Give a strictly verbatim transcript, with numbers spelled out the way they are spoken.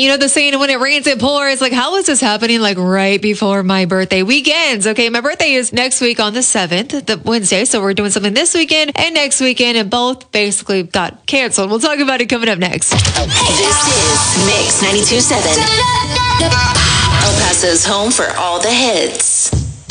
you know the saying, when it rains, it pours. Like, how is this happening like right before my birthday weekends? Okay, my birthday is next week on the seventh, the Wednesday. So we're doing something this weekend and next weekend, and both basically got canceled. We'll talk about it coming up next. This is Mix ninety-two point seven. El Paso's home for all the hits.